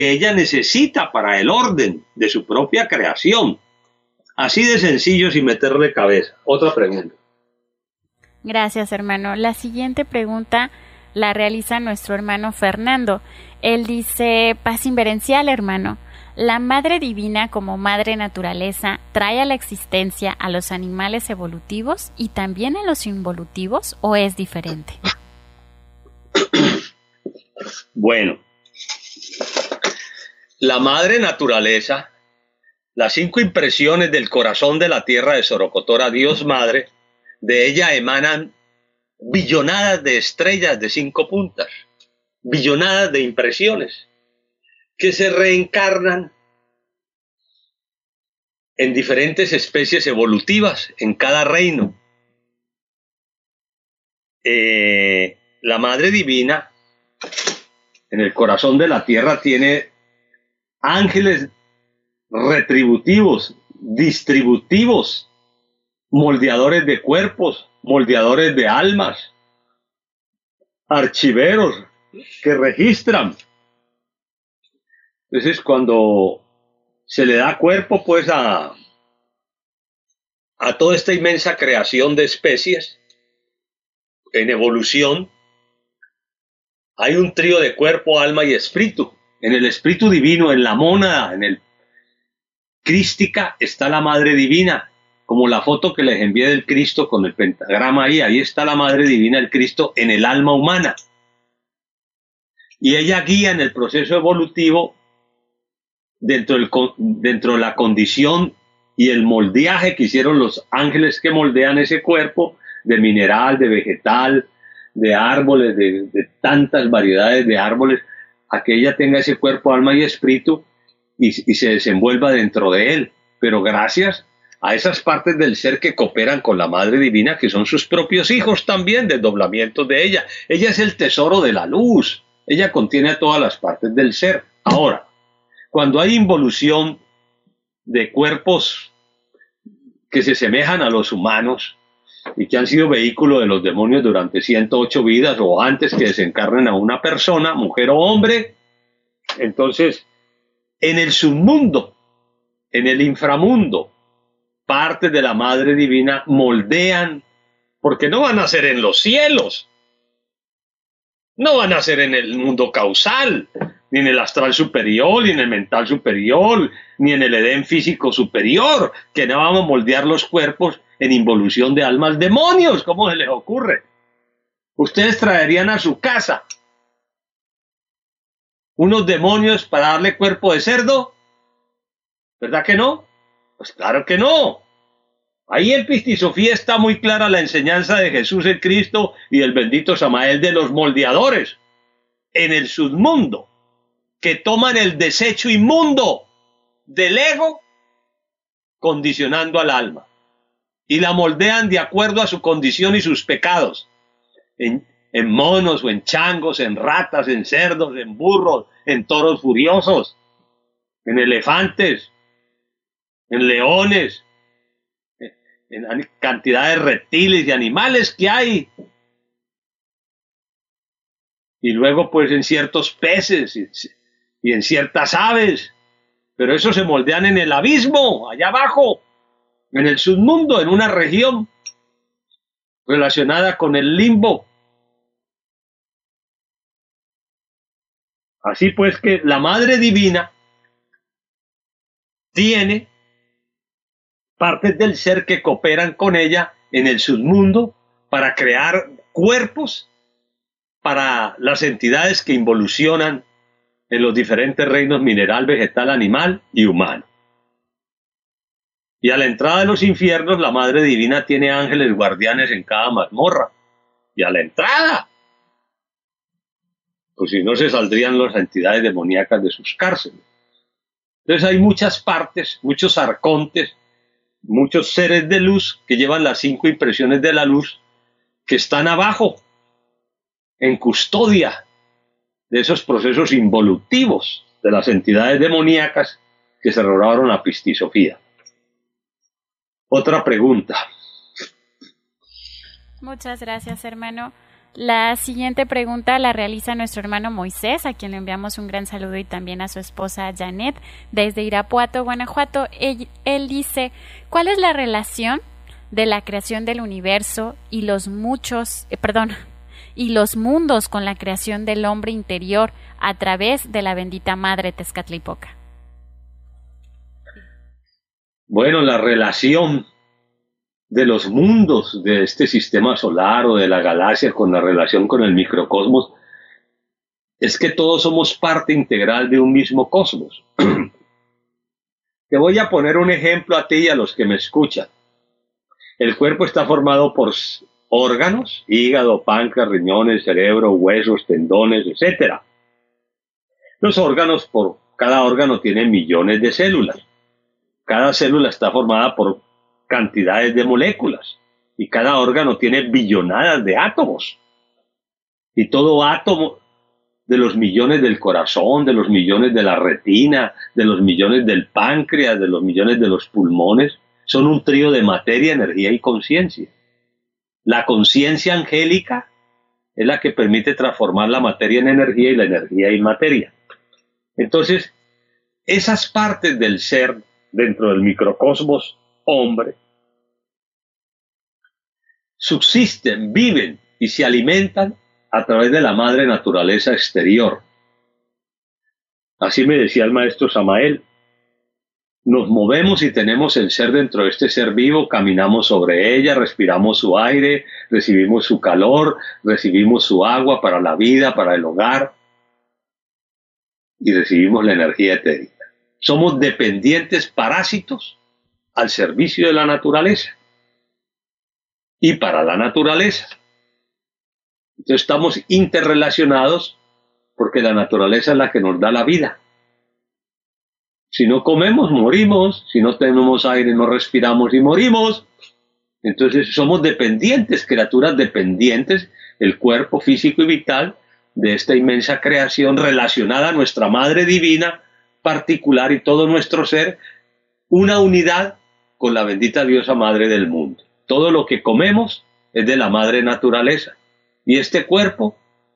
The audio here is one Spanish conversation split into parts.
ella necesita para el orden de su propia creación. Así de sencillo, sin meterle cabeza. Otra pregunta. Gracias, hermano. La siguiente pregunta la realiza nuestro hermano Fernando. Él dice: paz inverencial, hermano. ¿La Madre Divina como Madre Naturaleza trae a la existencia a los animales evolutivos y también a los involutivos o es diferente? Bueno, la Madre Naturaleza, las 5 impresiones del corazón de la tierra de Sorocotora, Dios Madre, de ella emanan billonadas de estrellas de 5 puntas, billonadas de impresiones que se reencarnan en diferentes especies evolutivas en cada reino. La Madre Divina en el corazón de la tierra tiene ángeles retributivos, distributivos, moldeadores de cuerpos, moldeadores de almas, archiveros que registran. Entonces, cuando se le da cuerpo pues a toda esta inmensa creación de especies en evolución, hay un trío de cuerpo, alma y espíritu. En el espíritu divino, en la mónada, en el crística, está la Madre Divina, como la foto que les envié del Cristo con el pentagrama ahí está la Madre Divina, el Cristo, en el alma humana. Y ella guía en el proceso evolutivo dentro de la condición y el moldeaje que hicieron los ángeles que moldean ese cuerpo, de mineral, de vegetal, de árboles, de tantas variedades de árboles, a que ella tenga ese cuerpo, alma y espíritu y se desenvuelva dentro de él. Pero gracias a esas partes del ser que cooperan con la Madre Divina, que son sus propios hijos también, desdoblamientos de ella. Ella es el tesoro de la luz. Ella contiene a todas las partes del ser. Ahora, cuando hay involución de cuerpos que se semejan a los humanos y que han sido vehículo de los demonios durante 108 vidas o antes que desencarnen a una persona, mujer o hombre, entonces en el submundo, en el inframundo, partes de la Madre Divina moldean, porque no van a ser en los cielos, no van a ser en el mundo causal, ni en el astral superior, ni en el mental superior, ni en el Edén físico superior, que no vamos a moldear los cuerpos en involución de almas demonios. ¿Cómo se les ocurre? Ustedes traerían a su casa unos demonios para darle cuerpo de cerdo, ¿verdad que no? Pues claro que no. Ahí en Pistisofía está muy clara la enseñanza de Jesús el Cristo y del bendito Samael de los moldeadores en el submundo, que toman el desecho inmundo del ego condicionando al alma y la moldean de acuerdo a su condición y sus pecados, en monos o en changos, en ratas, en cerdos, en burros, en toros furiosos, en elefantes, en leones, en cantidad de reptiles y animales que hay. Y luego pues en ciertos peces y en ciertas aves. Pero eso se moldean en el abismo, allá abajo, en el submundo, en una región relacionada con el limbo. Así pues que la Madre Divina tiene partes del ser que cooperan con ella en el submundo para crear cuerpos para las entidades que involucionan en los diferentes reinos mineral, vegetal, animal y humano. Y a la entrada de los infiernos, la Madre Divina tiene ángeles guardianes en cada mazmorra. Y a la entrada, pues si no se saldrían las entidades demoníacas de sus cárceles. Entonces hay muchas partes, muchos arcontes, muchos seres de luz que llevan las 5 impresiones de la luz, que están abajo, en custodia de esos procesos involutivos de las entidades demoníacas que se robaron a Pistisofía. Otra pregunta. Muchas gracias, hermano. La siguiente pregunta la realiza nuestro hermano Moisés, a quien le enviamos un gran saludo, y también a su esposa Janet desde Irapuato, Guanajuato. Él dice, ¿cuál es la relación de la creación del universo y los mundos con la creación del hombre interior a través de la bendita Madre Tezcatlipoca? Bueno, la relación de los mundos de este sistema solar o de la galaxia con la relación con el microcosmos es que todos somos parte integral de un mismo cosmos. Te voy a poner un ejemplo a ti y a los que me escuchan. El cuerpo está formado por órganos, hígado, páncreas, riñones, cerebro, huesos, tendones, etc. Los órganos, por cada órgano tiene millones de células. Cada célula está formada por cantidades de moléculas y cada órgano tiene billonadas de átomos. Y todo átomo, de los millones del corazón, de los millones de la retina, de los millones del páncreas, de los millones de los pulmones, son un trío de materia, energía y conciencia. La conciencia angélica es la que permite transformar la materia en energía y la energía en materia. Entonces, esas partes del ser dentro del microcosmos hombre subsisten, viven y se alimentan a través de la madre naturaleza exterior. Así me decía el maestro Samael. Nos movemos y tenemos el ser dentro de este ser vivo, caminamos sobre ella, respiramos su aire, recibimos su calor, recibimos su agua para la vida, para el hogar, y recibimos la energía etérica. Somos dependientes parásitos al servicio de la naturaleza y para la naturaleza. Entonces estamos interrelacionados porque la naturaleza es la que nos da la vida. Si no comemos, morimos. Si no tenemos aire, no respiramos y morimos. Entonces somos dependientes, criaturas dependientes, el cuerpo físico y vital de esta inmensa creación relacionada a nuestra Madre Divina particular y todo nuestro ser, una unidad con la bendita Diosa Madre del mundo. Todo lo que comemos es de la Madre Naturaleza. Y este cuerpo,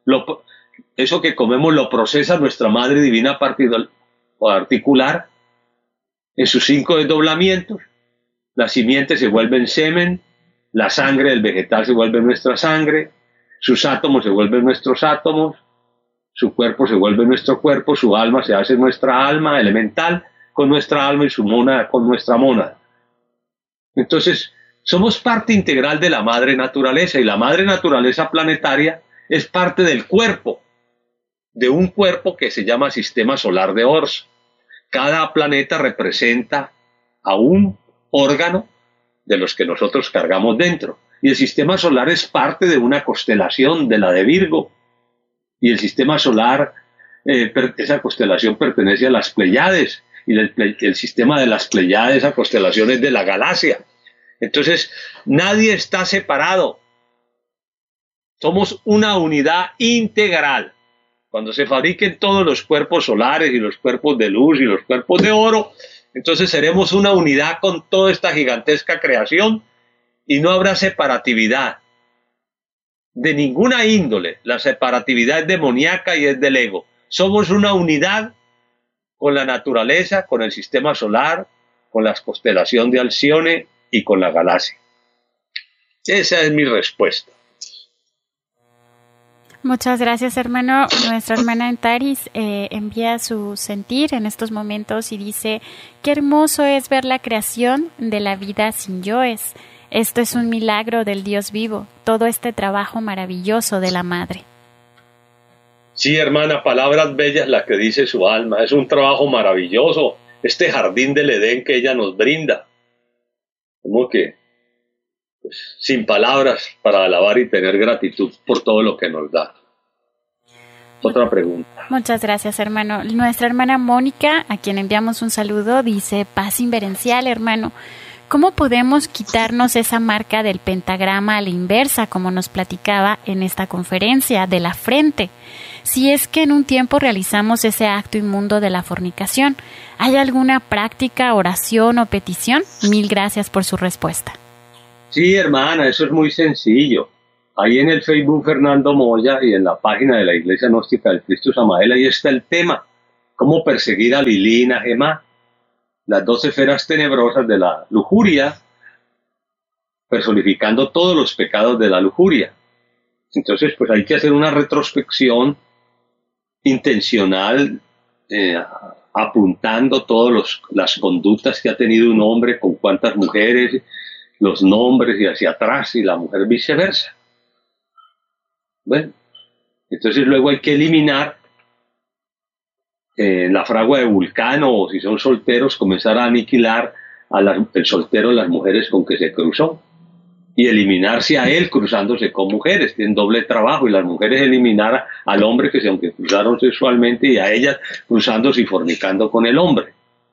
eso que comemos lo procesa nuestra Madre Divina particular en sus 5 desdoblamientos. La simiente se vuelve en semen, la sangre del vegetal se vuelve nuestra sangre, sus átomos se vuelven nuestros átomos, su cuerpo se vuelve nuestro cuerpo, su alma se hace nuestra alma elemental con nuestra alma y su mónada con nuestra mónada. Entonces, somos parte integral de la madre naturaleza, y la madre naturaleza planetaria es parte del cuerpo, de un cuerpo que se llama Sistema Solar de Orso. Cada planeta representa a un órgano de los que nosotros cargamos dentro. Y el sistema solar es parte de una constelación, de la de Virgo. Y el sistema solar, esa constelación pertenece a las Pleiades. Y el sistema de las Pleiades, esa constelación es de la galaxia. Entonces, nadie está separado. Somos una unidad integral. Cuando se fabriquen todos los cuerpos solares y los cuerpos de luz y los cuerpos de oro, entonces seremos una unidad con toda esta gigantesca creación y no habrá separatividad de ninguna índole. La separatividad es demoníaca y es del ego. Somos una unidad con la naturaleza, con el sistema solar, con la constelación de Alcione y con la galaxia. Esa es mi respuesta. Muchas gracias, hermano. Nuestra hermana Antaris envía su sentir en estos momentos y dice: qué hermoso es ver la creación de la vida sin yoes. Esto es un milagro del Dios vivo, todo este trabajo maravilloso de la Madre. Sí, hermana, palabras bellas las que dice su alma. Es un trabajo maravilloso, este jardín del Edén que ella nos brinda. Como que sin palabras para alabar y tener gratitud por todo lo que nos da. Otra pregunta. Muchas gracias, hermano. Nuestra hermana Mónica, a quien enviamos un saludo, dice: paz inverencial, hermano. ¿Cómo podemos quitarnos esa marca del pentagrama a la inversa, como nos platicaba en esta conferencia, de la frente? Si es que en un tiempo realizamos ese acto inmundo de la fornicación, ¿hay alguna práctica, oración o petición? Mil gracias por su respuesta. Sí, hermana, eso es muy sencillo. ahí en el Facebook Fernando Moya y en la página de la Iglesia Gnóstica del Cristo Samael, ahí está el tema, cómo perseguir a Lilina, Gemá, las dos esferas tenebrosas de la lujuria, personificando todos los pecados de la lujuria. Entonces, pues hay que hacer una retrospección intencional, apuntando todas las conductas que ha tenido un hombre, con cuántas mujeres, los nombres y hacia atrás, y la mujer viceversa. Bueno, entonces luego hay que eliminar la fragua de Vulcano, o si son solteros, comenzar a aniquilar el soltero, las mujeres con que se cruzó, y eliminarse a él cruzándose con mujeres, en doble trabajo, y las mujeres eliminar al hombre que aunque cruzaron sexualmente, y a ellas cruzándose y fornicando con el hombre.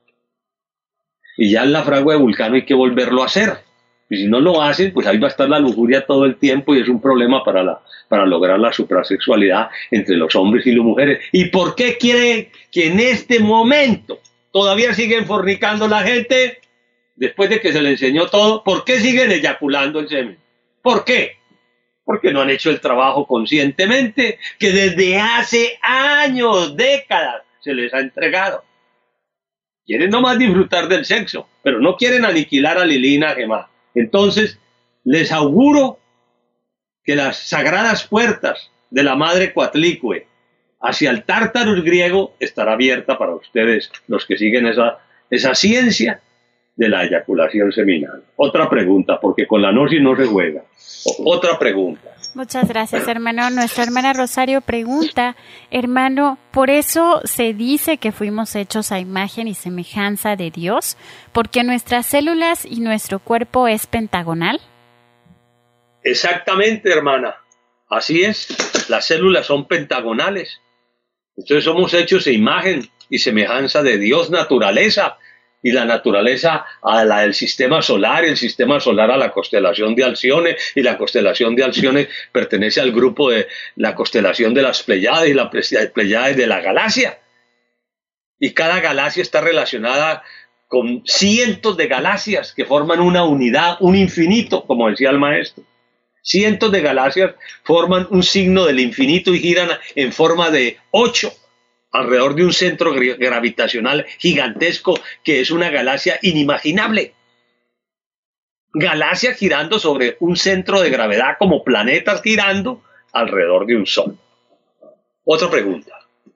Y ya en la fragua de Vulcano hay que volverlo a hacer. Y si no lo hacen, pues ahí va a estar la lujuria todo el tiempo, y es un problema para lograr la suprasexualidad entre los hombres y las mujeres. ¿Y por qué quiere que en este momento todavía siguen fornicando la gente? Después de que se le enseñó todo, ¿por qué siguen eyaculando el semen? ¿Por qué? Porque no han hecho el trabajo conscientemente que desde hace años, décadas, se les ha entregado. Quieren nomás disfrutar del sexo, pero no quieren aniquilar a Lilina Gemá. Entonces, les auguro que las sagradas puertas de la Madre Coatlicue hacia el Tártarus griego estará abierta para ustedes, los que siguen esa ciencia de la eyaculación seminal. Otra pregunta, porque con la gnosis no se juega. Otra pregunta. Muchas gracias, hermano. Nuestra hermana Rosario pregunta, hermano, ¿por eso se dice que fuimos hechos a imagen y semejanza de Dios? ¿Porque nuestras células y nuestro cuerpo es pentagonal? Exactamente, hermana. Así es. Las células son pentagonales. Entonces somos hechos a imagen y semejanza de Dios, naturaleza. Y la naturaleza a la del sistema solar, y el sistema solar a la constelación de Alcione, y la constelación de Alcione pertenece al grupo de la constelación de las Pleiades, y la Pleiades de la galaxia. Y cada galaxia está relacionada con cientos de galaxias que forman una unidad, un infinito, como decía el maestro. Cientos de galaxias forman un signo del infinito y giran en forma de 8. Alrededor de un centro gravitacional gigantesco que es una galaxia inimaginable. Galaxias girando sobre un centro de gravedad como planetas girando alrededor de un sol. Otra pregunta.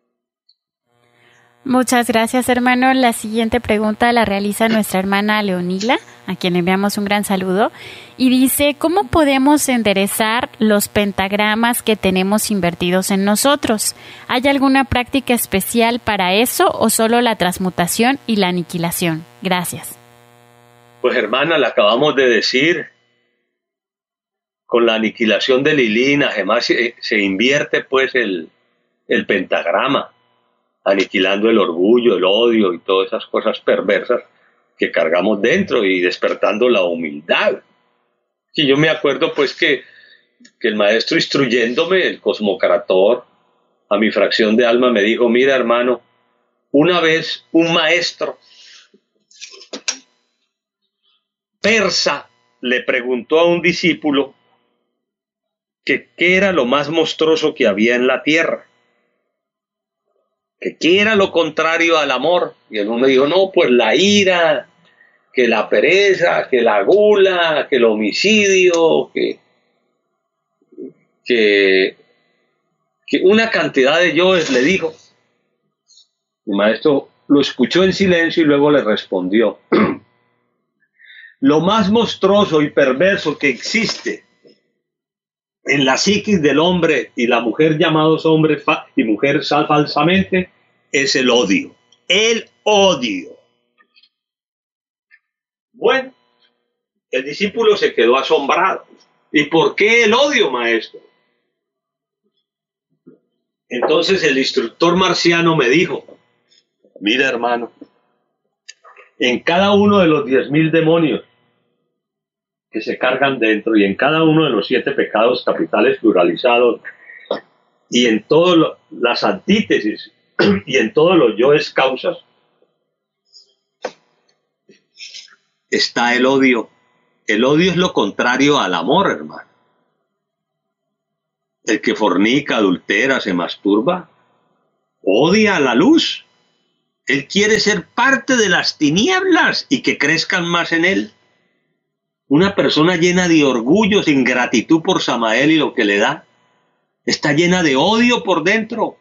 Muchas gracias, hermano. La siguiente pregunta la realiza nuestra hermana Leonila, a quien enviamos un gran saludo, y dice, ¿cómo podemos enderezar los pentagramas que tenemos invertidos en nosotros? ¿Hay alguna práctica especial para eso o solo la transmutación y la aniquilación? Gracias. Pues, hermana, la acabamos de decir. Con la aniquilación de Lilina, además se invierte pues el pentagrama, aniquilando el orgullo, el odio y todas esas cosas perversas que cargamos dentro y despertando la humildad. Y yo me acuerdo pues que el maestro, instruyéndome, el cosmocrator, a mi fracción de alma me dijo, mira, hermano, una vez un maestro persa le preguntó a un discípulo que qué era lo más monstruoso que había en la tierra, que qué era lo contrario al amor. Y el uno dijo, no, pues la ira, que la pereza, que la gula, que el homicidio, que una cantidad de yoes, le dijo. El maestro lo escuchó en silencio y luego le respondió, lo más monstruoso y perverso que existe en la psiquis del hombre y la mujer, llamados hombre y mujer falsamente, es el odio. El odio. Bueno, el discípulo se quedó asombrado. ¿Y por qué el odio, maestro? Entonces el instructor marciano me dijo, mira, hermano, en cada uno de los 10.000 demonios que se cargan dentro, y en cada uno de los 7 pecados capitales pluralizados, y en todas las antítesis, y en todos los yoes causas, está el odio. El odio es lo contrario al amor, hermano. El que fornica, adultera, se masturba, odia la luz. Él quiere ser parte de las tinieblas y que crezcan más en él. Una persona llena de orgullo, sin gratitud por Samael y lo que le da, está llena de odio por dentro.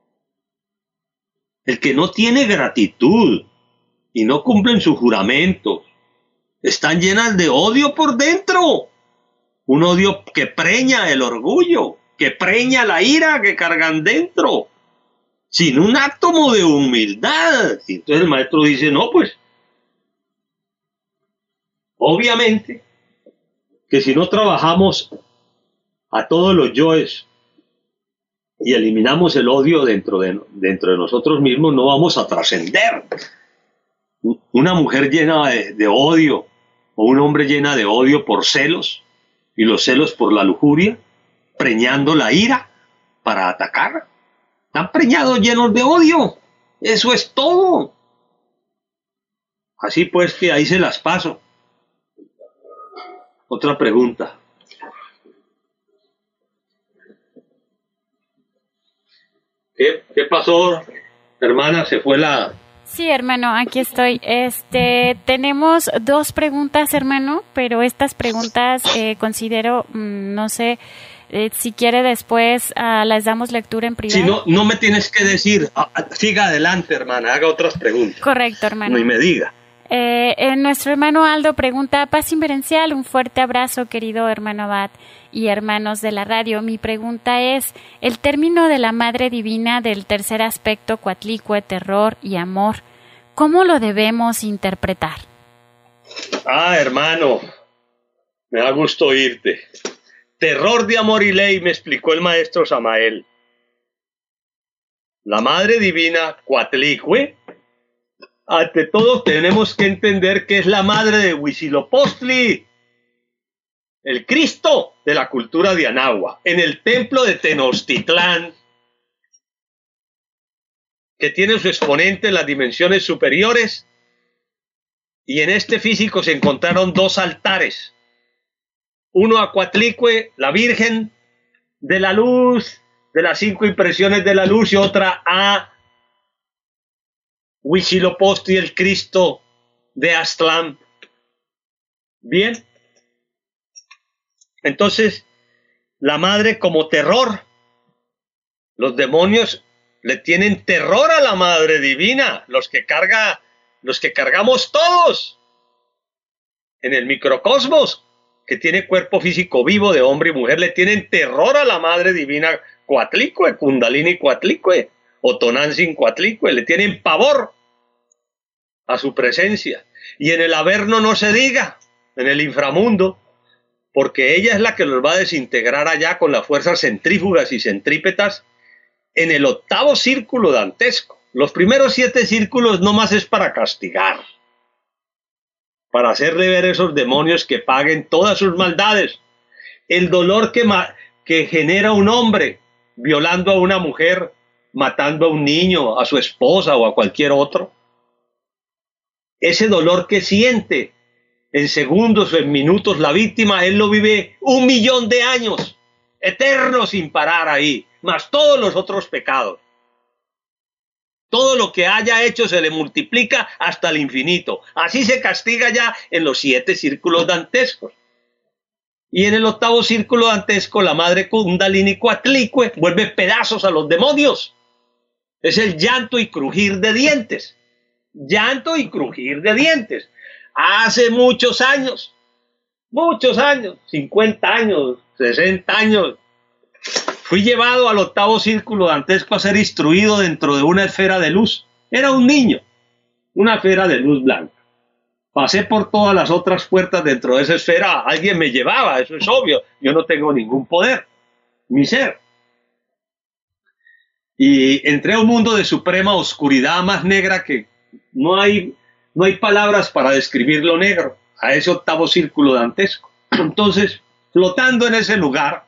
El que no tiene gratitud y no cumplen sus juramentos, están llenas de odio por dentro. Un odio que preña el orgullo, que preña la ira que cargan dentro, sin un átomo de humildad. Y entonces el maestro dice, no, pues, obviamente, que si no trabajamos a todos los yoes y eliminamos el odio dentro de nosotros mismos, no vamos a trascender. Una mujer llena de odio o un hombre llena de odio por celos y los celos por la lujuria, preñando la ira para atacar. Están preñados, llenos de odio. Eso es todo. Así pues que ahí se las paso. Otra pregunta. ¿Qué pasó, hermana? ¿Se fue la...? Sí, hermano, aquí estoy. Tenemos dos preguntas, hermano, pero estas preguntas considero, no sé, si quiere después las damos lectura en privado. Si no me tienes que decir, siga adelante, hermana, haga otras preguntas. Correcto, hermano. Y me diga. Nuestro hermano Aldo pregunta, paz inverencial, un fuerte abrazo, querido hermano Abad y hermanos de la radio. Mi pregunta es, el término de la Madre Divina del tercer aspecto, cuatlicue, terror y amor, ¿cómo lo debemos interpretar? Hermano, me da gusto oírte. Terror de amor y ley, me explicó el maestro Samael. La Madre Divina, cuatlicue, ante todo tenemos que entender que es la madre de Huitzilopochtli, el Cristo de la cultura de Anáhuac, en el templo de Tenochtitlán, que tiene su exponente en las dimensiones superiores, y en este físico se encontraron dos altares, uno a Coatlicue, la Virgen de la Luz, de las 5 impresiones de la luz, y otra a Huitzilopochtli, el Cristo de Aztlán. Bien. Entonces, la madre como terror. Los demonios le tienen terror a la Madre Divina, los que cargamos todos en el microcosmos, que tiene cuerpo físico vivo de hombre y mujer, le tienen terror a la Madre Divina Coatlicue, Kundalini Coatlicue, o Tonantzin Coatlicue, le tienen pavor a su presencia. Y en el Averno no se diga, en el inframundo, porque ella es la que los va a desintegrar allá con las fuerzas centrífugas y centrípetas en el 8º círculo dantesco. Los primeros 7 círculos no más es para castigar, para hacerle ver a esos demonios que paguen todas sus maldades. El dolor que genera un hombre violando a una mujer, matando a un niño, a su esposa o a cualquier otro. Ese dolor que siente en segundos o en minutos la víctima, él lo vive 1.000.000 de años, eterno sin parar ahí, más todos los otros pecados. Todo lo que haya hecho se le multiplica hasta el infinito. Así se castiga ya en los 7 círculos dantescos. Y en el 8º círculo dantesco, la madre Kundalini Coatlicue vuelve pedazos a los demonios. Es el llanto y crujir de dientes. Llanto y crujir de dientes. Hace muchos años, 50 años, 60 años, fui llevado al 8º círculo dantesco a ser instruido dentro de una esfera de luz. Era un niño, una esfera de luz blanca. Pasé por todas las otras puertas dentro de esa esfera, alguien me llevaba, eso es obvio, yo no tengo ningún poder, mi ser. Y entré a un mundo de suprema oscuridad más negra que no hay palabras para describir lo negro, a ese 8º círculo dantesco. Entonces, flotando en ese lugar,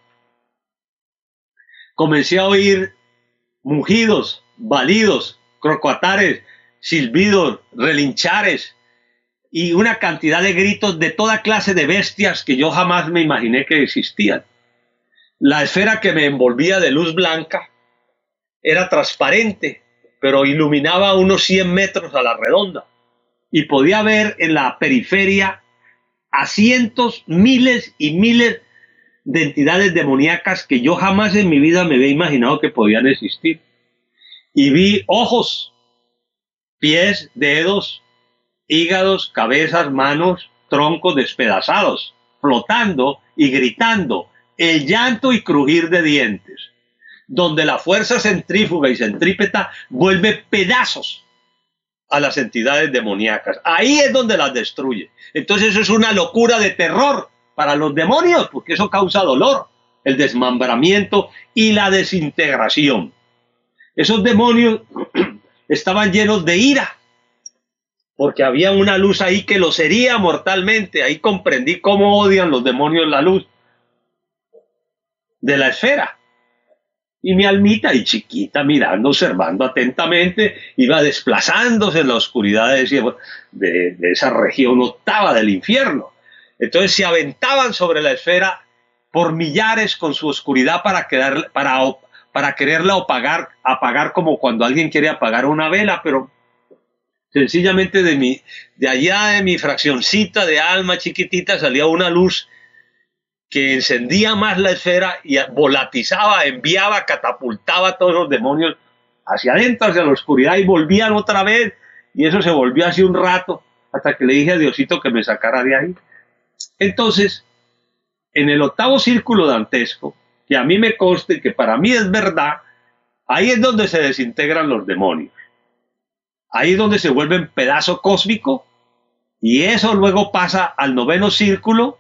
comencé a oír mugidos, balidos, crocatares, silbidos, relinchares y una cantidad de gritos de toda clase de bestias que yo jamás me imaginé que existían. La esfera que me envolvía de luz blanca era transparente, pero iluminaba unos 100 metros a la redonda. Y podía ver en la periferia a cientos, miles y miles de entidades demoníacas que yo jamás en mi vida me había imaginado que podían existir. Y vi ojos, pies, dedos, hígados, cabezas, manos, troncos despedazados, flotando y gritando, el llanto y crujir de dientes, donde la fuerza centrífuga y centrípeta vuelve pedazos a las entidades demoníacas. Ahí es donde las destruye. Entonces eso es una locura de terror para los demonios, porque eso causa dolor, el desmembramiento y la desintegración. Esos demonios estaban llenos de ira, porque había una luz ahí que los hería mortalmente. Ahí comprendí cómo odian los demonios la luz de la esfera. Y mi almita, y chiquita, mirando, observando atentamente, iba desplazándose en la oscuridad de esa región octava del infierno. Entonces se aventaban sobre la esfera por millares con su oscuridad para quererla apagar como cuando alguien quiere apagar una vela, pero sencillamente de allá de mi fraccioncita de alma chiquitita salía una luz que encendía más la esfera y volatizaba, enviaba, catapultaba a todos los demonios hacia adentro, hacia la oscuridad, y volvían otra vez, y eso se volvió así un rato, hasta que le dije a Diosito que me sacara de ahí. Entonces, en el octavo círculo dantesco, que a mí me conste que para mí es verdad, ahí es donde se desintegran los demonios. Ahí es donde se vuelven pedazo cósmico, y eso luego pasa al noveno círculo,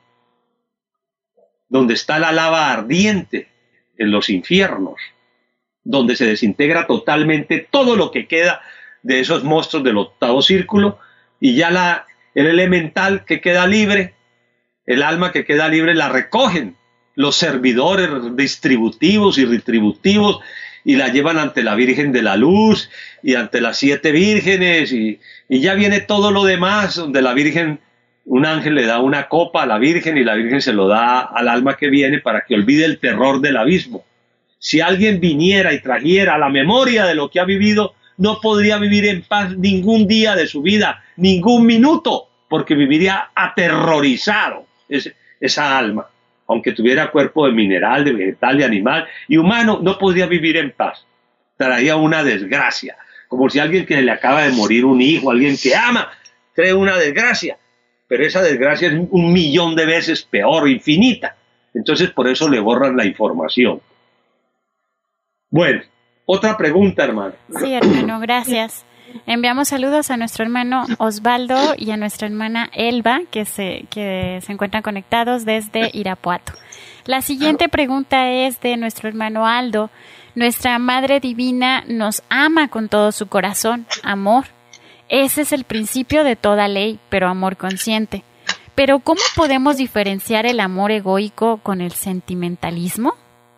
donde está la lava ardiente en los infiernos, donde se desintegra totalmente todo lo que queda de esos monstruos del octavo círculo, y ya el elemental que queda libre, el alma que queda libre, la recogen los servidores distributivos y retributivos y la llevan ante la Virgen de la Luz y ante las 7 vírgenes, y ya viene todo lo demás, donde la Virgen, un ángel le da una copa a la Virgen y la Virgen se lo da al alma que viene para que olvide el terror del abismo. Si alguien viniera y trajera la memoria de lo que ha vivido, no podría vivir en paz ningún día de su vida, ningún minuto, porque viviría aterrorizado esa alma. Aunque tuviera cuerpo de mineral, de vegetal, de animal y humano, no podría vivir en paz. Traería una desgracia, como si alguien que le acaba de morir un hijo, alguien que ama, trae una desgracia. Pero esa desgracia es 1.000.000 de veces peor, infinita. Entonces por eso le borran la información. Bueno, otra pregunta, hermano. Sí, hermano, gracias. Enviamos saludos a nuestro hermano Osvaldo y a nuestra hermana Elba, que se encuentran conectados desde Irapuato. La siguiente pregunta es de nuestro hermano Aldo. Nuestra Madre Divina nos ama con todo su corazón, amor. Ese es el principio de toda ley, pero amor consciente. Pero ¿cómo podemos diferenciar el amor egoico con el sentimentalismo?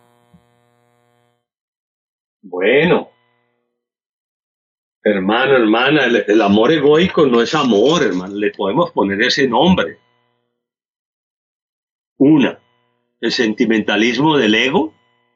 Bueno, hermano, hermana, el amor egoico no es amor, hermano. Le podemos poner ese nombre. El sentimentalismo del ego,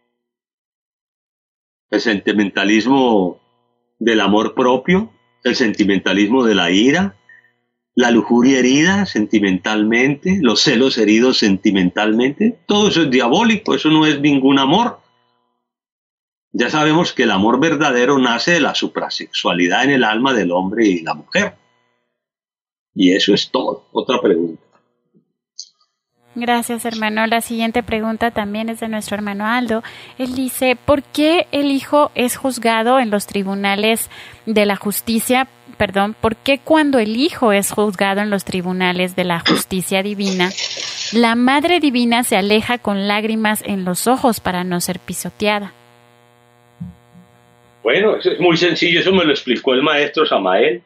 el sentimentalismo del amor propio, el sentimentalismo de la ira, la lujuria herida sentimentalmente, los celos heridos sentimentalmente. Todo eso es diabólico, eso no es ningún amor. Ya sabemos que el amor verdadero nace de la suprasexualidad en el alma del hombre y la mujer. Y eso es todo. Otra pregunta. Gracias, hermano. La siguiente pregunta también es de nuestro hermano Aldo. Él dice, ¿por qué el hijo es juzgado en los tribunales de la justicia? ¿Por qué cuando el hijo es juzgado en los tribunales de la justicia divina, la Madre Divina se aleja con lágrimas en los ojos para no ser pisoteada? Bueno, eso es muy sencillo, eso me lo explicó el maestro Samael.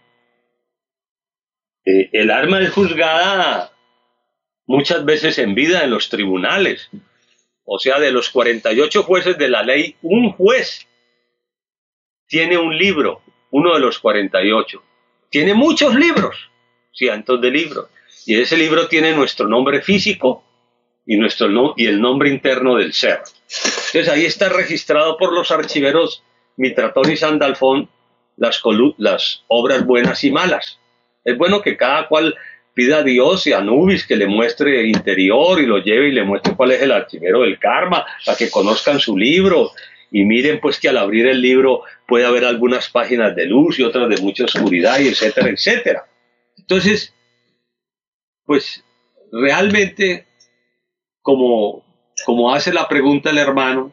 El alma es juzgada muchas veces en vida en los tribunales. O sea, de los 48 jueces de la ley, un juez tiene un libro, uno de los 48. Tiene muchos libros, cientos de libros. Y ese libro tiene nuestro nombre físico y el nombre interno del ser. Entonces ahí está registrado por los archiveros Mitratón y Sandalfón las obras buenas y malas. Es bueno que cada cual pida a Dios y a Anubis que le muestre el interior y lo lleve y le muestre cuál es el archivero del karma, para que conozcan su libro y miren pues que al abrir el libro puede haber algunas páginas de luz y otras de mucha oscuridad, y etcétera, etcétera. Entonces, pues realmente, como hace la pregunta el hermano,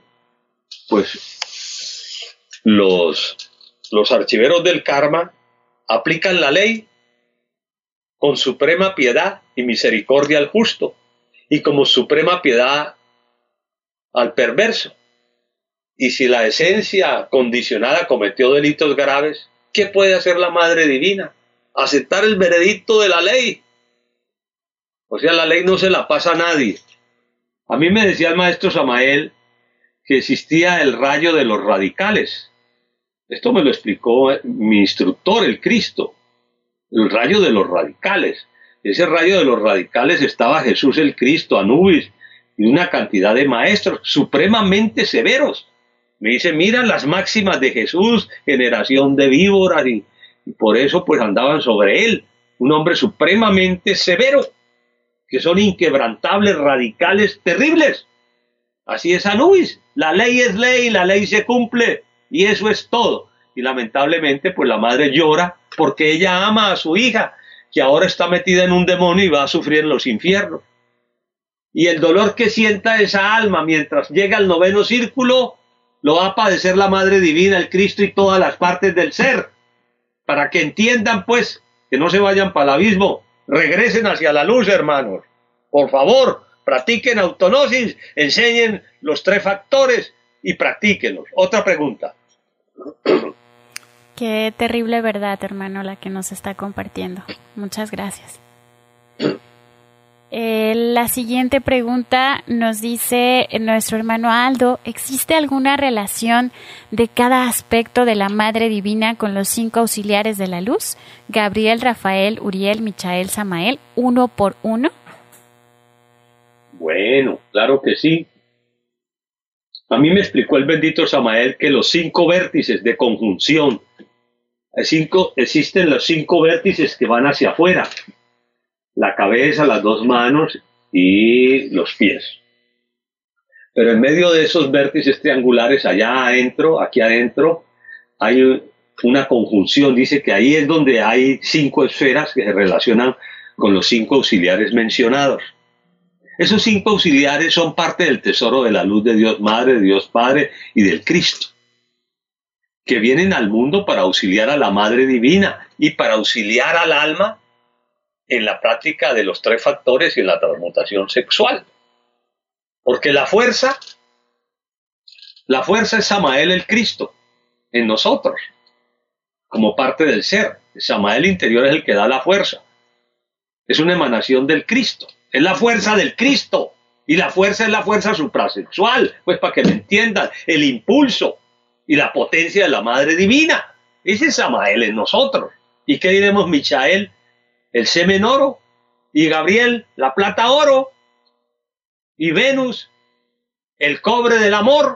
pues los archiveros del karma aplican la ley con suprema piedad y misericordia al justo, y como suprema piedad al perverso. Y si la esencia condicionada cometió delitos graves, ¿qué puede hacer la Madre Divina? Aceptar el veredicto de la ley. O sea, la ley no se la pasa a nadie. A mí me decía el maestro Samael que existía el rayo de los radicales. Esto me lo explicó mi instructor, el Cristo. El rayo de los radicales. Ese rayo de los radicales estaba Jesús el Cristo, Anubis y una cantidad de maestros supremamente severos. Me dice, mira las máximas de Jesús, generación de víboras, y por eso pues andaban sobre él. Un hombre supremamente severo, que son inquebrantables, radicales, terribles. Así es Anubis. La ley es ley, la ley se cumple, y eso es todo. Y lamentablemente pues la madre llora porque ella ama a su hija, que ahora está metida en un demonio y va a sufrir en los infiernos. Y el dolor que sienta esa alma mientras llega al noveno círculo, lo va a padecer la Madre Divina, el Cristo y todas las partes del ser. Para que entiendan pues, que no se vayan para el abismo, regresen hacia la luz, hermanos. Por favor, practiquen autognosis, enseñen los 3 factores y practíquenlos. Otra pregunta. Qué terrible verdad, hermano, la que nos está compartiendo. Muchas gracias. La siguiente pregunta nos dice nuestro hermano Aldo, ¿existe alguna relación de cada aspecto de la Madre Divina con los 5 auxiliares de la luz? Gabriel, Rafael, Uriel, Michael, Samael, uno por uno. Bueno, claro que sí. A mí me explicó el bendito Samael que los 5 vértices de conjunción, existen los 5 vértices que van hacia afuera: la cabeza, las 2 manos y los pies. Pero en medio de esos vértices triangulares, allá adentro, aquí adentro, hay una conjunción. Dice que ahí es donde hay 5 esferas que se relacionan con los 5 auxiliares mencionados. Esos 5 auxiliares son parte del tesoro de la luz de Dios Madre, de Dios Padre y del Cristo, que vienen al mundo para auxiliar a la Madre Divina y para auxiliar al alma en la práctica de los 3 factores y en la transmutación sexual. Porque la fuerza es Samael el Cristo en nosotros, como parte del ser. Samael interior es el que da la fuerza. Es una emanación del Cristo. Es la fuerza del Cristo. Y la fuerza es la fuerza suprasexual. Pues para que me entiendan, el impulso y la potencia de la Madre Divina. Ese es Samael en nosotros. ¿Y qué diremos Michael? El semen oro, y Gabriel, la plata oro, y Venus, el cobre del amor,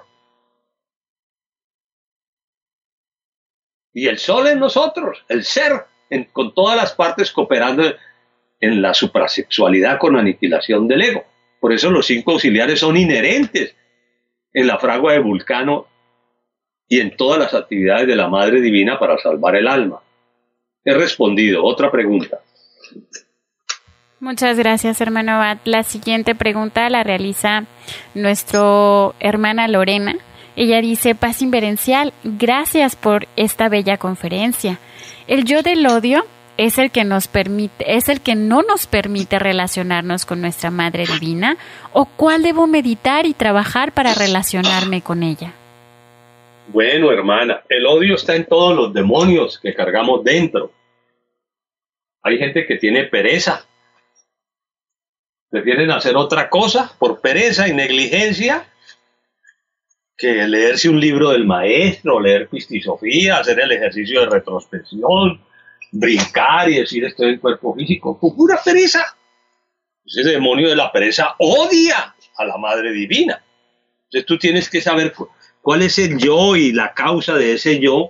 y el sol en nosotros, el ser, con todas las partes cooperando en la suprasexualidad con aniquilación del ego. Por eso los 5 auxiliares son inherentes en la fragua de Vulcano y en todas las actividades de la Madre Divina para salvar el alma. He respondido. Otra pregunta. Muchas gracias, hermano Abad. La siguiente pregunta la realiza nuestra hermana Lorena. Ella dice: paz inverencial, gracias por esta bella conferencia. El yo del odio es el que no nos permite relacionarnos con nuestra Madre Divina, ¿o cuál debo meditar y trabajar para relacionarme con ella? Bueno, hermana, el odio está en todos los demonios que cargamos dentro. Hay gente que tiene pereza. Prefieren hacer otra cosa por pereza y negligencia que leerse un libro del maestro, leer Pistisofía, hacer el ejercicio de retrospección, brincar y decir estoy en cuerpo físico. Pura pereza. Ese demonio de la pereza odia a la Madre Divina. Entonces tú tienes que saber cuál es el yo y la causa de ese yo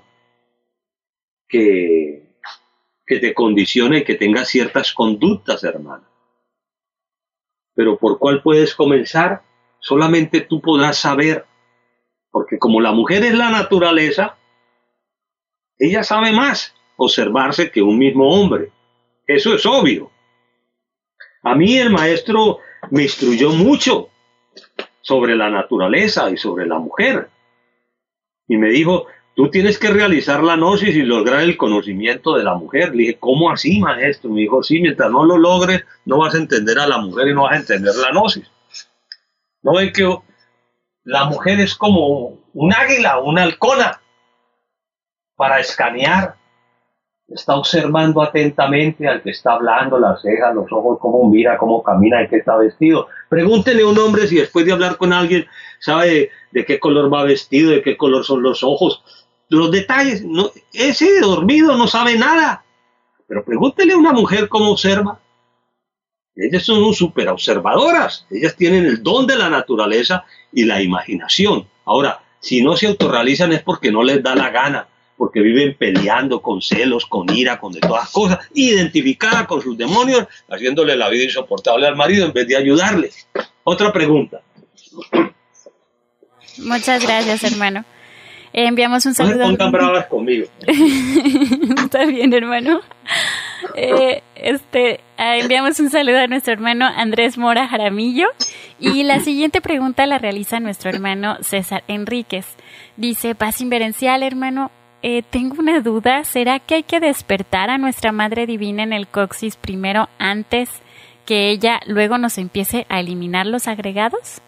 que te condiciona y que tenga ciertas conductas, hermano. Pero ¿por cuál puedes comenzar? Solamente tú podrás saber, porque como la mujer es la naturaleza, ella sabe más observarse que un mismo hombre. Eso es obvio. A mí el maestro me instruyó mucho sobre la naturaleza y sobre la mujer. Y me dijo, tú tienes que realizar la gnosis y lograr el conocimiento de la mujer. Le dije, ¿cómo así, maestro? Me dijo, sí, mientras no lo logres, no vas a entender a la mujer y no vas a entender la gnosis. ¿No ven que la mujer es como un águila, una halcona, para escanear? Está observando atentamente al que está hablando, las cejas, los ojos, cómo mira, cómo camina, de qué está vestido. Pregúntele a un hombre si después de hablar con alguien sabe de qué color va vestido, de qué color son los ojos. Los detalles, no, ese dormido no sabe nada. Pero pregúntele a una mujer cómo observa. Ellas son súper observadoras. Ellas tienen el don de la naturaleza y la imaginación. Ahora, si no se autorrealizan es porque no les da la gana, porque viven peleando con celos, con ira, con de todas cosas, identificada con sus demonios, haciéndole la vida insoportable al marido en vez de ayudarle. Otra pregunta. Muchas gracias, hermano. Enviamos un saludo. No se pongan bravas conmigo. Está bien, hermano. Enviamos un saludo a nuestro hermano Andrés Mora Jaramillo. Y la siguiente pregunta la realiza nuestro hermano César Enríquez. Dice, paz inverencial, hermano. Tengo una duda, ¿será que hay que despertar a nuestra Madre Divina en el coxis primero antes que ella luego nos empiece a eliminar los agregados?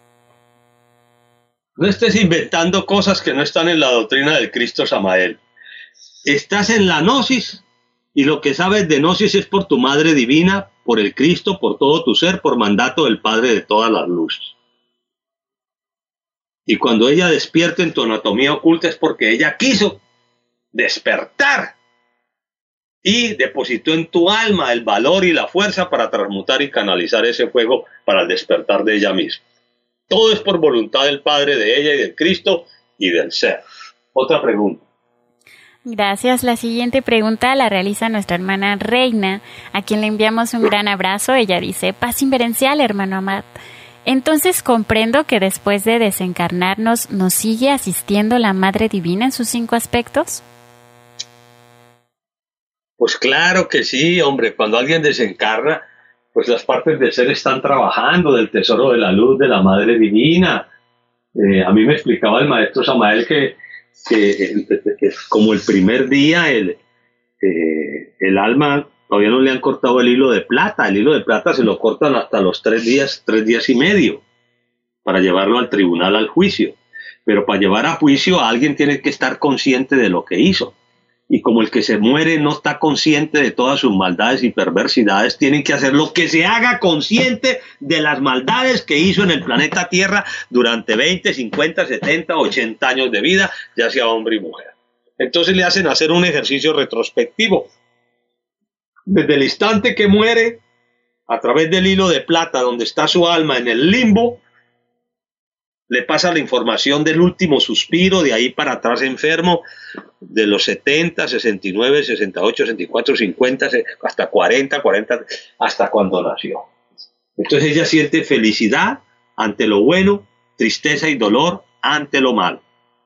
No estés inventando cosas que no están en la doctrina del Cristo Samael. Estás en la gnosis y lo que sabes de gnosis es por tu Madre Divina, por el Cristo, por todo tu ser, por mandato del Padre de todas las luces. Y cuando ella despierte en tu anatomía oculta es porque ella quiso despertar y depositó en tu alma el valor y la fuerza para transmutar y canalizar ese fuego para el despertar de ella misma. Todo es por voluntad del Padre, de ella y del Cristo y del ser. Otra pregunta. Gracias. La siguiente pregunta la realiza nuestra hermana Reina, a quien le enviamos un gran abrazo. Ella dice, paz inverencial, hermano Amat. Entonces comprendo que después de desencarnarnos nos sigue asistiendo la Madre Divina en sus 5 aspectos. Pues claro que sí, hombre. Cuando alguien desencarna, pues las partes del ser están trabajando del tesoro de la luz de la Madre Divina. A mí me explicaba el maestro Samael que como el primer día el alma todavía no le han cortado el hilo de plata. El hilo de plata se lo cortan hasta los 3 días y medio, para llevarlo al tribunal, al juicio. Pero para llevar a juicio a alguien tiene que estar consciente de lo que hizo. Y como el que se muere no está consciente de todas sus maldades y perversidades, tienen que hacer lo que se haga consciente de las maldades que hizo en el planeta Tierra durante 20, 50, 70, 80 años de vida, ya sea hombre y mujer. Entonces le hacen hacer un ejercicio retrospectivo. Desde el instante que muere, a través del hilo de plata donde está su alma en el limbo, le pasa la información del último suspiro, de ahí para atrás enfermo, de los 70, 69, 68, 64, 50, hasta 40, hasta cuando nació. Entonces ella siente felicidad ante lo bueno, tristeza y dolor ante lo malo.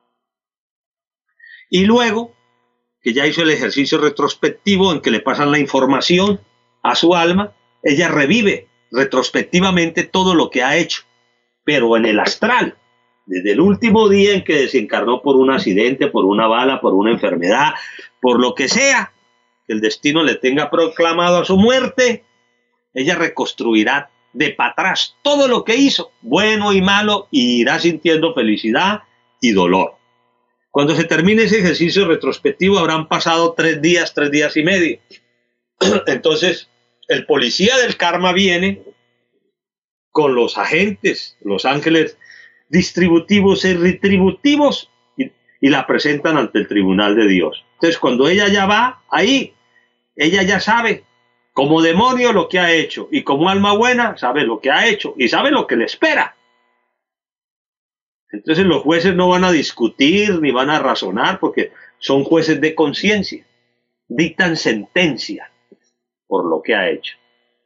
Y luego, que ya hizo el ejercicio retrospectivo en que le pasan la información a su alma, ella revive retrospectivamente todo lo que ha hecho, pero en el astral, desde el último día en que desencarnó por un accidente, por una bala, por una enfermedad, por lo que sea, que el destino le tenga proclamado a su muerte, ella reconstruirá de para atrás todo lo que hizo, bueno y malo, y irá sintiendo felicidad y dolor. Cuando se termine ese ejercicio retrospectivo habrán pasado 3 días y medio. Entonces, el policía del karma viene con los agentes, los ángeles distributivos y retributivos, y la presentan ante el tribunal de Dios. Entonces, cuando ella ya va ahí, ella ya sabe como demonio lo que ha hecho, y como alma buena sabe lo que ha hecho y sabe lo que le espera. Entonces los jueces no van a discutir ni van a razonar porque son jueces de conciencia. Dictan sentencia por lo que ha hecho.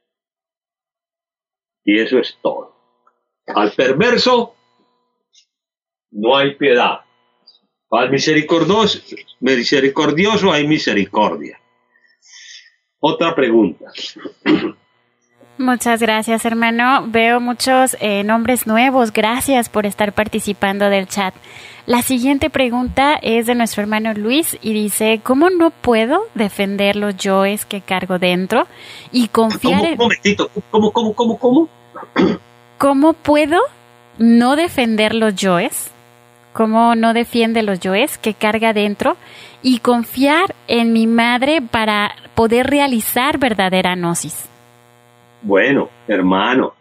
Y eso es todo. Al perverso no hay piedad. Al misericordioso hay misericordia. Otra pregunta. Muchas gracias, hermano. Veo muchos nombres nuevos. Gracias por estar participando del chat. La siguiente pregunta es de nuestro hermano Luis y dice, ¿cómo no puedo defender los yoes que cargo dentro y confiar en... ¿Cómo? ¿Cómo puedo no defender los yoes? ¿Cómo no defiende los yoes que carga dentro y confiar en mi madre para poder realizar verdadera gnosis? Bueno, hermano,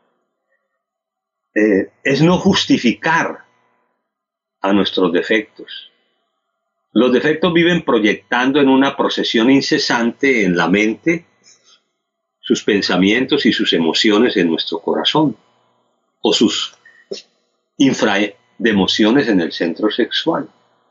es no justificar a nuestros defectos. Los defectos viven proyectando en una procesión incesante en la mente sus pensamientos y sus emociones en nuestro corazón, o sus infraemociones en el centro sexual.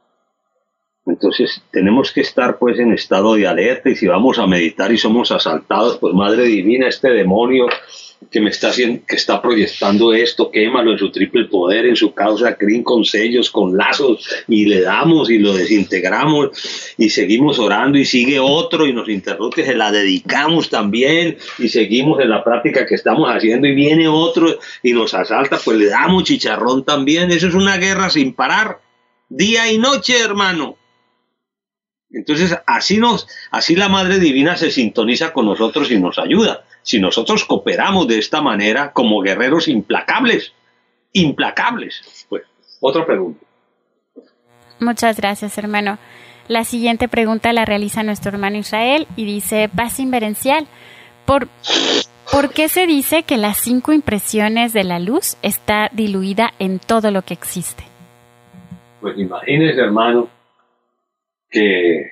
Entonces tenemos que estar pues en estado de alerta, y si vamos a meditar y somos asaltados, pues Madre Divina, este demonio que me está haciendo, que está proyectando esto, quémalo en su triple poder, en su causa crin, con sellos, con lazos, y le damos y lo desintegramos y seguimos orando y sigue otro y nos interrumpe, se la dedicamos también y seguimos en la práctica que estamos haciendo y viene otro y nos asalta, pues le damos chicharrón también. Eso es una guerra sin parar, día y noche, hermano. Entonces así la Madre Divina se sintoniza con nosotros y nos ayuda. Si nosotros cooperamos de esta manera como guerreros implacables. Pues, otra pregunta. Muchas gracias, hermano. La siguiente pregunta la realiza nuestro hermano Israel y dice, paz inverencial, ¿por qué se dice que las 5 impresiones de la luz está diluida en todo lo que existe? Pues imagínese, hermano, que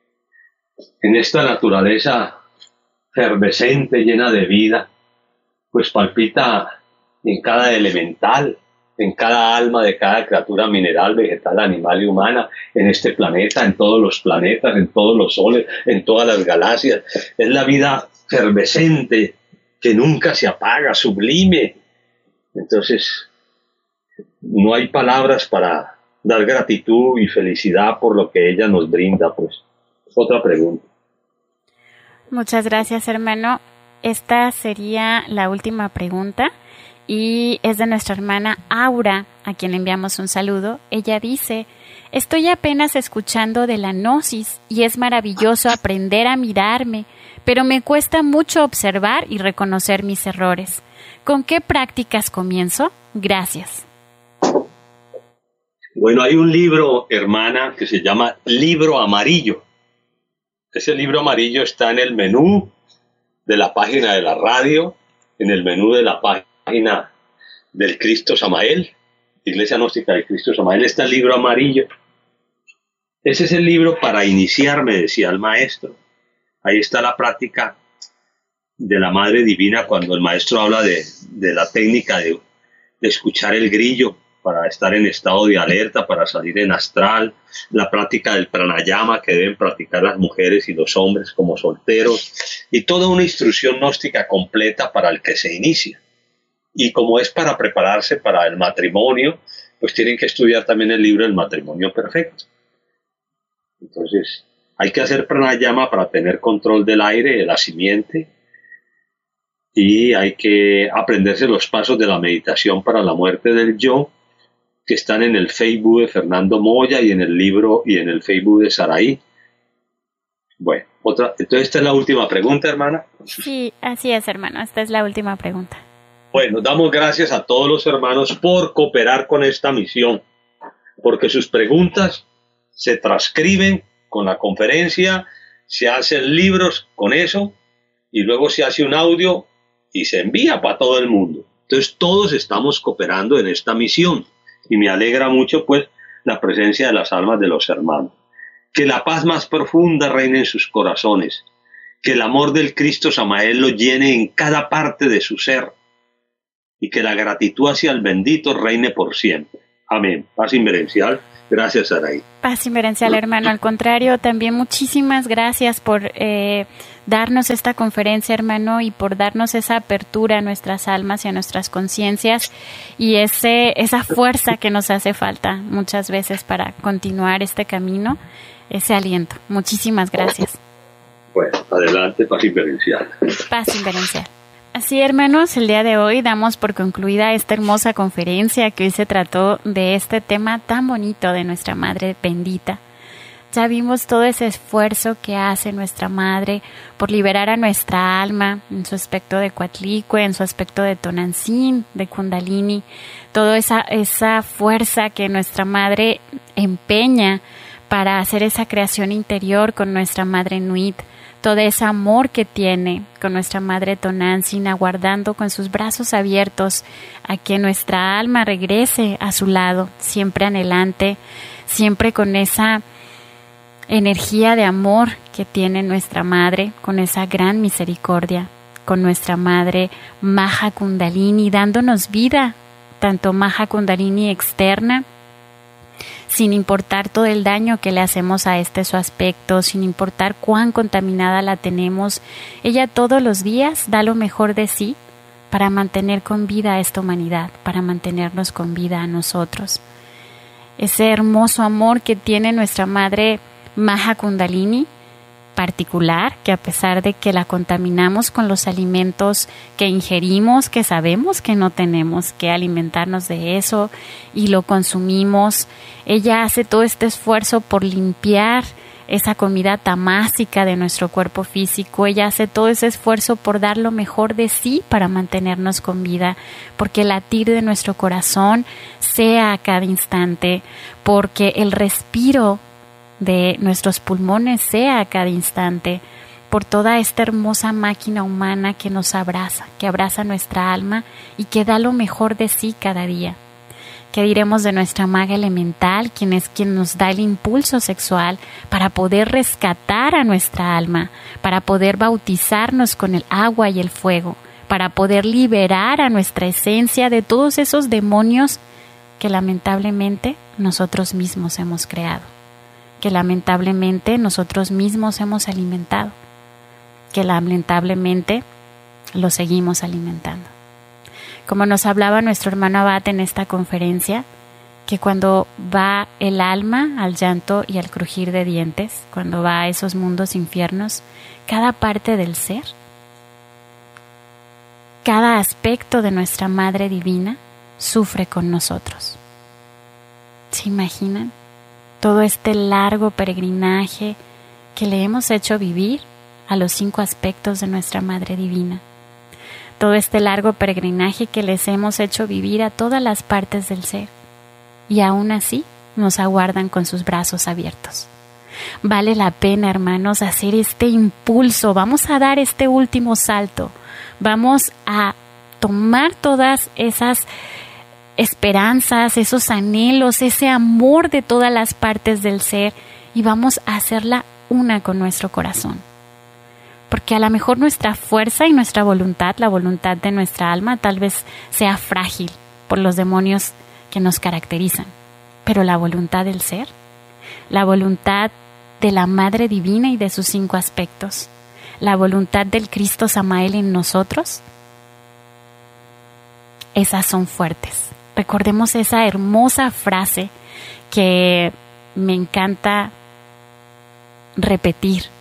en esta naturaleza efervescente, llena de vida, pues palpita en cada elemental, en cada alma de cada criatura mineral, vegetal, animal y humana, en este planeta, en todos los planetas, en todos los soles, en todas las galaxias. Es la vida efervescente que nunca se apaga, sublime. Entonces, no hay palabras para dar gratitud y felicidad por lo que ella nos brinda, pues. Otra pregunta. Muchas gracias, hermano. Esta sería la última pregunta y es de nuestra hermana Aura, a quien le enviamos un saludo. Ella dice, estoy apenas escuchando de la gnosis y es maravilloso aprender a mirarme, pero me cuesta mucho observar y reconocer mis errores. ¿Con qué prácticas comienzo? Gracias. Bueno, hay un libro, hermana, que se llama Libro Amarillo. Ese libro amarillo está en el menú de la página de la radio, en el menú de la página del Cristo Samael, Iglesia Gnóstica del Cristo Samael, está el libro amarillo. Ese es el libro para iniciarme, decía el maestro. Ahí está la práctica de la Madre Divina cuando el maestro habla de la técnica de escuchar el grillo, para estar en estado de alerta, para salir en astral, la práctica del pranayama que deben practicar las mujeres y los hombres como solteros, y toda una instrucción gnóstica completa para el que se inicia. Y como es para prepararse para el matrimonio, pues tienen que estudiar también el libro del matrimonio perfecto. Entonces, hay que hacer pranayama para tener control del aire, de la simiente, y hay que aprenderse los pasos de la meditación para la muerte del yo, que están en el Facebook de Fernando Moya y en el libro y en el Facebook de Saraí. Bueno, entonces esta es la última pregunta, hermana. Sí, así es, hermano, esta es la última pregunta. Bueno, damos gracias a todos los hermanos por cooperar con esta misión, porque sus preguntas se transcriben con la conferencia, se hacen libros con eso, y luego se hace un audio y se envía para todo el mundo. Entonces todos estamos cooperando en esta misión. Y me alegra mucho, pues, la presencia de las almas de los hermanos. Que la paz más profunda reine en sus corazones. Que el amor del Cristo Samael lo llene en cada parte de su ser. Y que la gratitud hacia el bendito reine por siempre. Amén. Paz inverencial. Gracias, Saraí. Paz inverencial, hermano. Al contrario, también muchísimas gracias por darnos esta conferencia, hermano, y por darnos esa apertura a nuestras almas y a nuestras conciencias y esa fuerza que nos hace falta muchas veces para continuar este camino, ese aliento. Muchísimas gracias. Bueno, adelante, paz inverencial. Paz inverencial. Así, hermanos, el día de hoy damos por concluida esta hermosa conferencia que hoy se trató de este tema tan bonito de nuestra Madre bendita. Ya vimos todo ese esfuerzo que hace nuestra Madre por liberar a nuestra alma en su aspecto de Coatlicue, en su aspecto de Tonantzin, de Kundalini, toda esa fuerza que nuestra Madre empeña para hacer esa creación interior con nuestra Madre Nuit, todo ese amor que tiene con nuestra Madre Tonantzin, aguardando con sus brazos abiertos a que nuestra alma regrese a su lado, siempre anhelante, siempre con esa energía de amor que tiene nuestra Madre, con esa gran misericordia, con nuestra Madre Maha Kundalini, dándonos vida, tanto Maha Kundalini externa, sin importar todo el daño que le hacemos a su aspecto, sin importar cuán contaminada la tenemos, ella todos los días da lo mejor de sí para mantener con vida a esta humanidad, para mantenernos con vida a nosotros. Ese hermoso amor que tiene nuestra Madre Maha Kundalini particular, que a pesar de que la contaminamos con los alimentos que ingerimos, que sabemos que no tenemos que alimentarnos de eso y lo consumimos, ella hace todo este esfuerzo por limpiar esa comida tamásica de nuestro cuerpo físico. Ella hace todo ese esfuerzo por dar lo mejor de sí para mantenernos con vida, porque el latir de nuestro corazón sea a cada instante, porque el respiro de nuestros pulmones sea a cada instante, por toda esta hermosa máquina humana que nos abraza, que abraza nuestra alma y que da lo mejor de sí cada día. ¿Qué diremos de nuestra maga elemental, quien es quien nos da el impulso sexual para poder rescatar a nuestra alma, para poder bautizarnos con el agua y el fuego, para poder liberar a nuestra esencia de todos esos demonios que lamentablemente nosotros mismos hemos creado, que lamentablemente nosotros mismos hemos alimentado, que lamentablemente lo seguimos alimentando? Como nos hablaba nuestro hermano Abad en esta conferencia, que cuando va el alma al llanto y al crujir de dientes, cuando va a esos mundos infiernos, cada parte del ser, cada aspecto de nuestra Madre Divina sufre con nosotros. ¿Se imaginan? Todo este largo peregrinaje que le hemos hecho vivir a los 5 aspectos de nuestra Madre Divina. Todo este largo peregrinaje que les hemos hecho vivir a todas las partes del ser. Y aún así nos aguardan con sus brazos abiertos. Vale la pena, hermanos, hacer este impulso. Vamos a dar este último salto. Vamos a tomar todas esas esperanzas, esos anhelos, ese amor de todas las partes del ser y vamos a hacerla una con nuestro corazón. Porque a lo mejor nuestra fuerza y nuestra voluntad, la voluntad de nuestra alma, tal vez sea frágil por los demonios que nos caracterizan. Pero la voluntad del ser, la voluntad de la Madre Divina y de sus 5 aspectos, la voluntad del Cristo Samael en nosotros, esas son fuertes. Recordemos esa hermosa frase que me encanta repetir,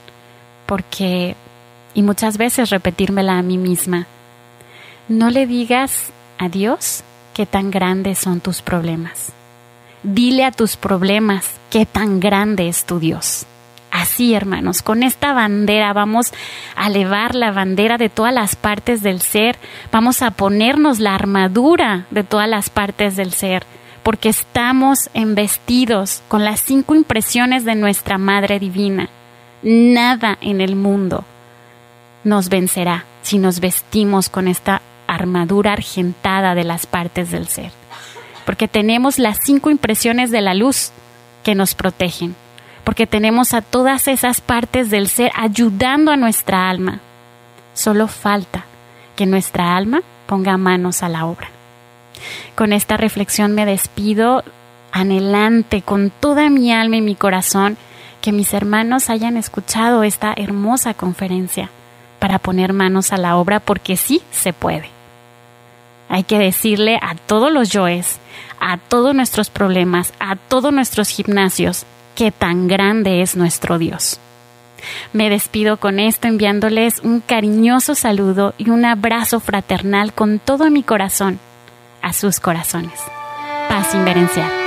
y muchas veces repetírmela a mí misma. No le digas a Dios qué tan grandes son tus problemas. Dile a tus problemas qué tan grande es tu Dios. Así, hermanos, con esta bandera vamos a elevar la bandera de todas las partes del ser, vamos a ponernos la armadura de todas las partes del ser, porque estamos embestidos con las 5 impresiones de nuestra Madre Divina. Nada en el mundo nos vencerá si nos vestimos con esta armadura argentada de las partes del ser, porque tenemos las 5 impresiones de la luz que nos protegen, porque tenemos a todas esas partes del ser ayudando a nuestra alma. Solo falta que nuestra alma ponga manos a la obra. Con esta reflexión me despido anhelante con toda mi alma y mi corazón que mis hermanos hayan escuchado esta hermosa conferencia para poner manos a la obra, porque sí se puede. Hay que decirle a todos los yoes, a todos nuestros problemas, a todos nuestros gimnasios, qué tan grande es nuestro Dios. Me despido con esto enviándoles un cariñoso saludo y un abrazo fraternal con todo mi corazón a sus corazones. Paz inverencial.